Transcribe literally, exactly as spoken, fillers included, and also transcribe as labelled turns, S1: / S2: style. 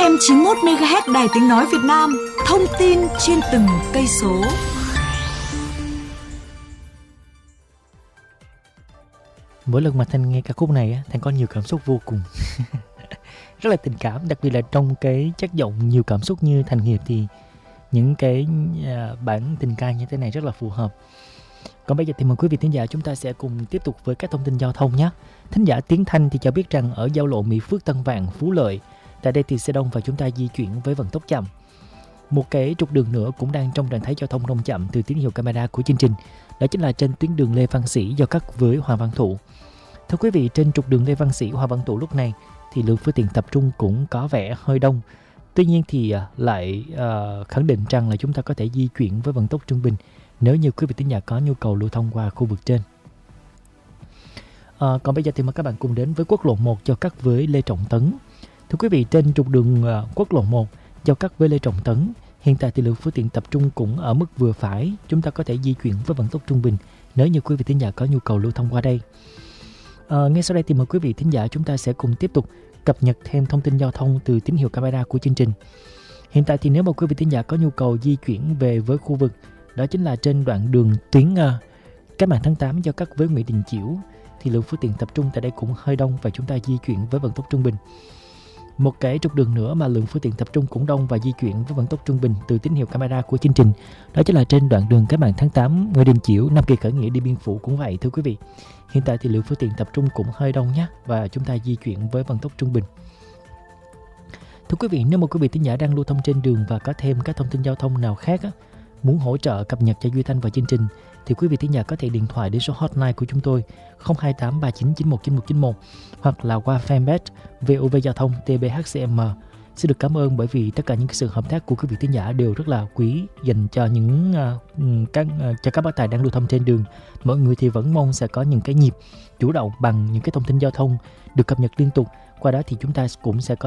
S1: em chín mươi mốt mê ga héc Đài Tiếng Nói Việt Nam, thông tin trên từng cây số.
S2: Mỗi lần mà Thanh nghe ca khúc này á, Thanh có nhiều cảm xúc vô cùng. Rất là tình cảm, đặc biệt là trong cái chất giọng nhiều cảm xúc như Thành Hiệp thì những cái uh, bản tình ca như thế này rất là phù hợp. Còn bây giờ thì mời quý vị thính giả chúng ta sẽ cùng tiếp tục với các thông tin giao thông nhé. Thính giả Tiến Thanh thì cho biết rằng ở giao lộ Mỹ Phước Tân Vạn Phú Lợi, tại đây thì xe đông và chúng ta di chuyển với vận tốc chậm. Một cái trục đường nữa cũng đang trong trạng thái giao thông đông chậm từ tín hiệu camera của chương trình, đó chính là trên tuyến đường Lê Văn Sĩ giao cắt với Hoàng Văn Thụ. Thưa quý vị, trên trục đường Lê Văn Sĩ Hoàng Văn Thụ lúc này thì lượng phương tiện tập trung cũng có vẻ hơi đông. Tuy nhiên thì lại uh, khẳng định rằng là chúng ta có thể di chuyển với vận tốc trung bình nếu như quý vị thính giả có nhu cầu lưu thông qua khu vực trên. À, còn bây giờ thì mời các bạn cùng đến với quốc lộ một giao cắt với Lê Trọng Tấn. Thưa quý vị, trên trục đường uh, quốc lộ một giao cắt với Lê Trọng Tấn, hiện tại thì lượng phương tiện tập trung cũng ở mức vừa phải, chúng ta có thể di chuyển với vận tốc trung bình nếu như quý vị thính giả có nhu cầu lưu thông qua đây. À, ngay sau đây thì mời quý vị thính giả chúng ta sẽ cùng tiếp tục cập nhật thêm thông tin giao thông từ tín hiệu camera của chương trình. Hiện tại thì nếu mà quý vị thính giả có nhu cầu di chuyển về với khu vực, đó chính là trên đoạn đường tuyến uh, Cách mạng tháng tám giao cắt với Nguyễn Đình Chiểu, thì lượng phương tiện tập trung tại đây cũng hơi đông và chúng ta di chuyển với vận tốc trung bình. Một cái trục đường nữa mà lượng phương tiện tập trung cũng đông và di chuyển với vận tốc trung bình từ tín hiệu camera của chương trình, đó chính là trên đoạn đường Cách mạng tháng tám Nguyễn Đình Chiểu, Nam Kỳ Khởi Nghĩa đi Biên Phủ cũng vậy thưa quý vị. Hiện tại thì lượng phương tiện tập trung cũng hơi đông nhé, và chúng ta di chuyển với vận tốc trung bình. Thưa quý vị, nếu một quý vị thính giả đang lưu thông trên đường và có thêm các thông tin giao thông nào khác á, muốn hỗ trợ cập nhật cho Duy Thanh và chương trình, thì quý vị thính giả có thể điện thoại đến số hotline của chúng tôi không hai tám ba chín chín một chín một chín một hoặc là qua fanpage vê o vê Giao thông tê bê hát xê em. Xin được cảm ơn bởi vì tất cả những sự hợp tác của quý vị thính giả đều rất là quý dành cho những uh, các uh, cho các bác tài đang lưu thông trên đường. Mọi người thì vẫn mong sẽ có những cái nhịp chủ động bằng những cái thông tin giao thông được cập nhật liên tục. Qua đó thì chúng ta cũng sẽ có